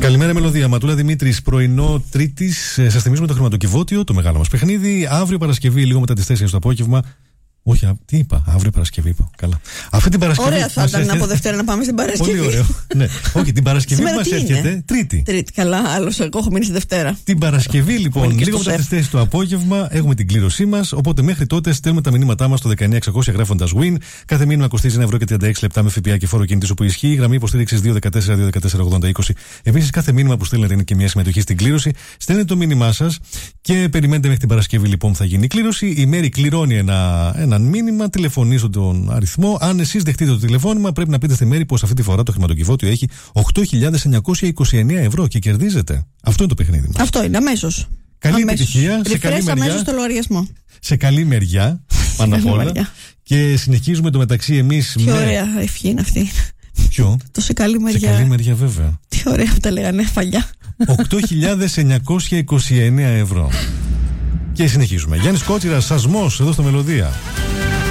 Καλημέρα, Μελωδία. Ματούλα Δημήτρης, πρωινό Τρίτης. Σας θυμίζουμε το χρηματοκιβώτιο, το μεγάλο μας παιχνίδι. Αύριο Παρασκευή, λίγο μετά τις 4 το απόγευμα. Όχι, τι είπα, αύριο Παρασκευή είπα. Καλά. Αυτή την Παρασκευή. Ωραία, θα ήταν από Δευτέρα να πάμε στην Παρασκευή. Πολύ ωραίο. Ναι. Όχι, την Παρασκευή που μας έρχεται Τρίτη. Τρίτη, καλά, άλλο εγώ έχω μείνει στη Δευτέρα. Την Παρασκευή, λοιπόν, λίγο μετά τις 4 το απόγευμα, έχουμε την κλήρωσή μας. Οπότε μέχρι τότε στέλνουμε τα μηνύματά μας στο 19600 γράφοντας win. Κάθε μήνυμα κοστίζει 1,36€ με ΦΠΑ και φόρο κινητής όπου ισχύει. Γραμμή υποστήριξης 214-214-80-20. Επίσης, κάθε μήνυμα που στέλνετε είναι και μια συμμετοχή στην κλήρωση. Στέλνετε το μήνυμά σας και περιμένετε μέχρι την Παρασκευή, λοιπόν, θα γίνει η κλήρωση. Η Μέρη κληρώνει έναν μήνυμα, τηλεφωνήσω τον αριθμό. Αν εσείς δεχτείτε το τηλεφώνημα, πρέπει να πείτε στη Μέρη πως αυτή τη φορά το χρηματοκιβώτιο έχει 8.929 € και κερδίζετε. Αυτό είναι το παιχνίδι μας. Αυτό είναι, αμέσως. Καλή επιτυχία, σε καλή μεριά. Αμέσως στο λογαριασμό. Σε καλή μεριά, πάνω απ' όλα. Και συνεχίζουμε το μεταξύ εμείς με. Τι ωραία ευχή είναι αυτή. Ποιο? Το σε καλή μεριά. Σε καλή μεριά, βέβαια. Τι ωραία που τα λέγανε παλιά. 8.929 €. Και συνεχίζουμε. Γιάννης Κότσιρας, Σασμός, εδώ στο Μελωδία.